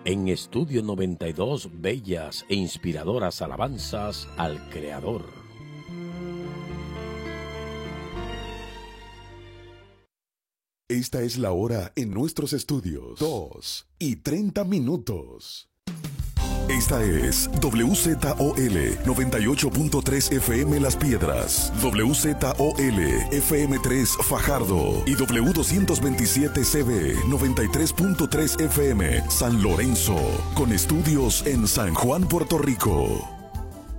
En Estudio 92, bellas e inspiradoras alabanzas al Creador. Esta es la hora en nuestros estudios. 2:30. Esta es WZOL 98.3 FM Las Piedras, WZOL FM3 Fajardo y W227CB 93.3 FM San Lorenzo, con estudios en San Juan, Puerto Rico.